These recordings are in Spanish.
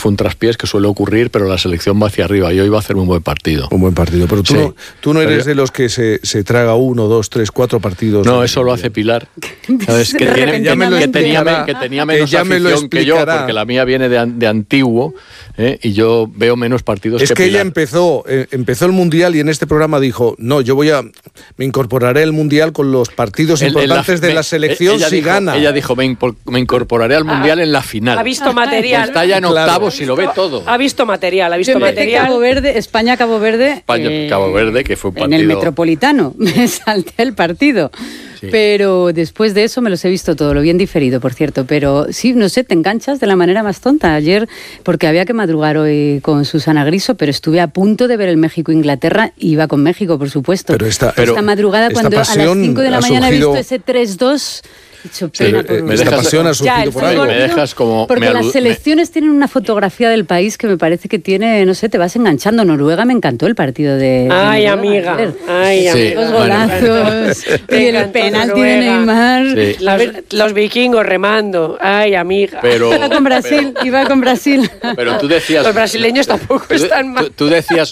fue un traspiés que suele ocurrir, pero la selección va hacia arriba y hoy va a hacer un buen partido. Un buen partido, pero tú no eres de los que se traga 1, 2, 3, 4 partidos. No, eso lo hace Pilar. ¿Sabes? Que tenía menos afición que yo, porque la mía viene de antiguo, y yo veo menos partidos que Pilar. Es que ella empezó el Mundial y en este programa dijo, no, me incorporaré al Mundial con los partidos importantes de la selección si gana. Ella dijo, me incorporaré al Mundial en la final. Ha visto material. Está ya en octavos y lo ve todo. Ha visto material. España-Cabo Verde. Cabo Verde, que fue un partido... En el Metropolitano. Me salté el partido. Sí. Pero después de eso me los he visto todo, lo bien diferido, por cierto. Pero sí, no sé, te enganchas de la manera más tonta. Ayer, porque había que madrugar hoy con Susana Griso, pero estuve a punto de ver el México-Inglaterra, iba con México, por supuesto. Pero esta madrugada, cuando a las 5 de la mañana he visto ese 3-2... Esta pasión ha surgido por algo. Me dejas como... Porque las selecciones tienen una fotografía del país que me parece que tiene, no sé, te vas enganchando. Noruega me encantó el partido de Ay, Noruega, amiga. Ay, sí. Los golazos. Y el penalti de Neymar. Sí. Los vikingos remando. Ay, amiga. Iba con Brasil. Pero tú decías... Los brasileños tampoco están mal. Tú decías,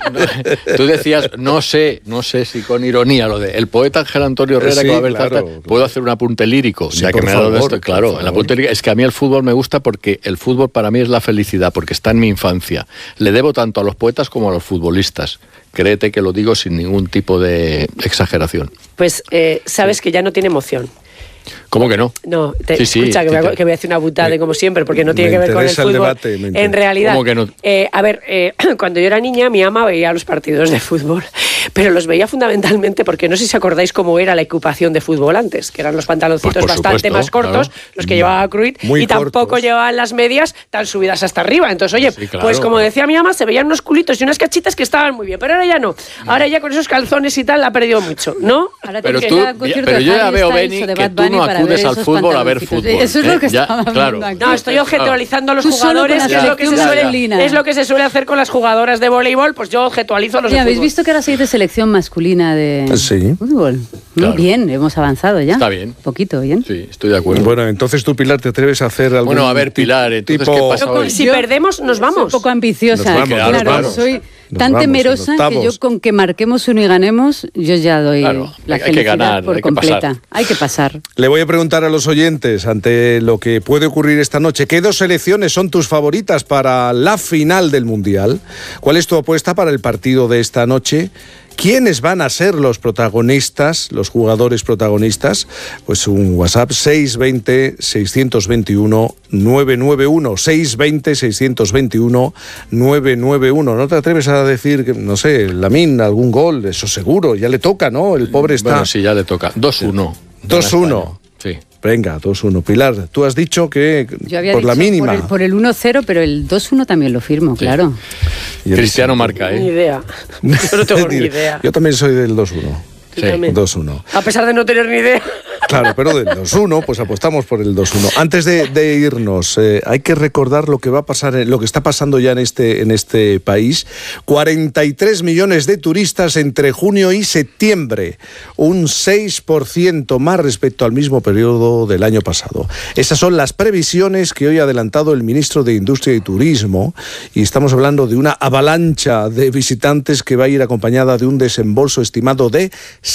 no sé si con ironía, lo de el poeta Ángel Antonio Herrera, que va a haber puedo hacer un apunte lírico. Sí, ya que me ha dado esto, claro, en la puntería, es que a mí el fútbol me gusta porque el fútbol para mí es la felicidad, porque está en mi infancia. Le debo tanto a los poetas como a los futbolistas. Créete que lo digo sin ningún tipo de exageración. Pues sabes que ya no tiene emoción. ¿Cómo que no? No, escucha, que voy a hacer una butada como siempre, porque no tiene que ver con el fútbol. Debate, en realidad, ¿cómo que no? A ver, cuando yo era niña, mi ama veía los partidos de fútbol, pero los veía fundamentalmente porque no sé si os acordáis cómo era la equipación de fútbol antes, que eran los pantaloncitos pues bastante más cortos, claro, los que llevaba Cruyff, y tampoco llevaban las medias tan subidas hasta arriba. Entonces, oye, sí, claro, pues como decía mi ama, se veían unos culitos y unas cachitas que estaban muy bien, pero ahora ya no. Ahora ya con esos calzones y tal la ha perdido mucho, ¿no? Pero yo ya veo, Beni, que tú no acudes al fútbol a ver fútbol. Eso es lo que estaba hablando aquí. No, estoy objetualizando a los jugadores, es lo que se suele hacer con las jugadoras de voleibol, pues yo objetualizo a los de fútbol. ¿Habéis visto que ahora se dice selección masculina de fútbol? Muy bien, hemos avanzado ya. Está bien. Poquito, bien. Sí, estoy de acuerdo. Bueno, entonces tú, Pilar, ¿te atreves a hacer algún Bueno, a ver, Pilar, entonces, ¿qué pasa hoy? Si perdemos, nos vamos. Soy un poco ambiciosa. Claro, soy tan temerosa que yo con que marquemos uno y ganemos, yo ya doy la felicidad ganar, por completa. Hay que pasar. Le voy a preguntar a los oyentes, ante lo que puede ocurrir esta noche, ¿qué 2 selecciones son tus favoritas para la final del Mundial? ¿Cuál es tu apuesta para el partido de esta noche? ¿Quiénes van a ser los protagonistas, los jugadores protagonistas? Pues un WhatsApp 620-621-991, 620-621-991. ¿No te atreves a decir, no sé, Lamine, algún gol? Eso seguro, ya le toca, ¿no? El pobre está... Bueno, sí, ya le toca. 2-1. 2-1. Sí. Venga, 2-1. Pilar, tú has dicho que yo había por dicho la mínima. Por el 1-0, pero el 2-1 también lo firmo, claro. Cristiano marca, Ni idea. Yo no tengo ni idea. Yo también soy del 2-1. Sí. 2-1. A pesar de no tener ni idea. Claro, pero del 2-1, pues apostamos por el 2-1. Antes de irnos, hay que recordar lo que va a pasar, lo que está pasando ya en este país. 43 millones de turistas entre junio y septiembre, un 6% más respecto al mismo periodo del año pasado. Esas son las previsiones que hoy ha adelantado el ministro de Industria y Turismo, y estamos hablando de una avalancha de visitantes que va a ir acompañada de un desembolso estimado de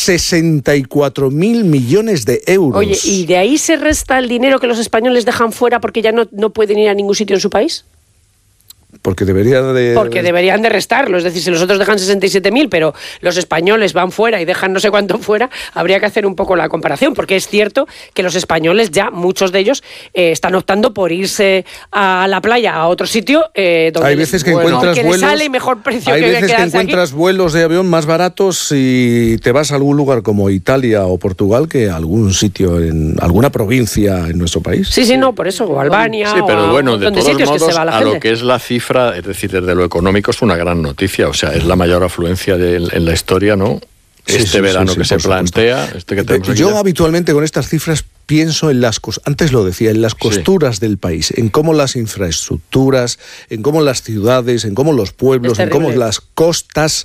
64.000 millones de euros. Oye, ¿y de ahí se resta el dinero que los españoles dejan fuera porque ya no pueden ir a ningún sitio en su país? Porque deberían de restarlo. Es decir, si los otros dejan 67.000, pero los españoles van fuera y dejan no sé cuánto fuera, habría que hacer un poco la comparación, porque es cierto que los españoles ya, muchos de ellos, están optando por irse a la playa, a otro sitio, donde hay veces que encuentras que vuelos, les sale mejor precio hay que veces que encuentras aquí vuelos de avión más baratos y te vas a algún lugar como Italia o Portugal que a algún sitio, en alguna provincia en nuestro país. Sí, no, por eso, o Albania. Sí, pero bueno, de todos modos, a lo que es la cifra, es decir, desde lo económico es una gran noticia, o sea, es la mayor afluencia en la historia, ¿no? Verano que se plantea, que tenemos aquí. Yo habitualmente con estas cifras pienso en antes lo decía, en las costuras del país, en cómo las infraestructuras, en cómo las ciudades, en cómo los pueblos, en cómo las costas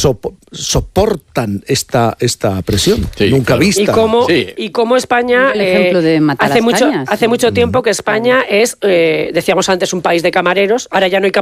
soportan esta presión nunca vista. Y cómo España, el ejemplo de hace mucho tiempo que España es, decíamos antes, un país de camareros, ahora ya no hay camareros.